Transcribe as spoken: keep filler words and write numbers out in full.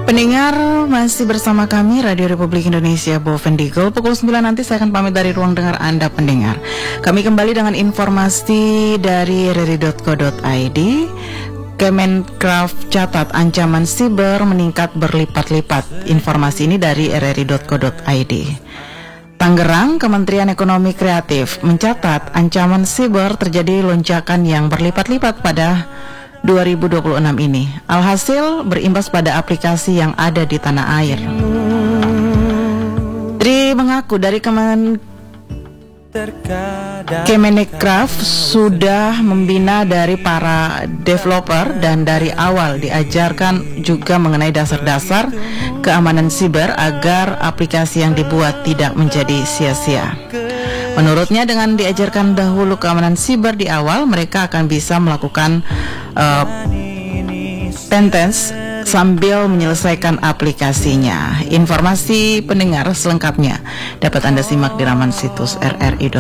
Pendengar, masih bersama kami Radio Republik Indonesia Bovendigul. Pukul sembilan nanti saya akan pamit dari ruang dengar Anda pendengar. Kami kembali dengan informasi dari r r i dot co dot i d. Kemenkraf catat ancaman siber meningkat berlipat-lipat. Informasi ini dari r r i dot co dot i d. Tangerang, Kementerian Ekonomi Kreatif mencatat ancaman siber terjadi lonjakan yang berlipat-lipat pada dua ribu dua puluh enam ini. Alhasil berimbas pada aplikasi yang ada di tanah air. Tri mengaku dari Kemen Kemenkraf sudah membina dari para developer dan dari awal diajarkan juga mengenai dasar-dasar keamanan siber agar aplikasi yang dibuat tidak menjadi sia-sia. Menurutnya dengan diajarkan dahulu keamanan siber di awal, mereka akan bisa melakukan uh, pentest sambil menyelesaikan aplikasinya. Informasi pendengar selengkapnya dapat Anda simak di laman situs r r i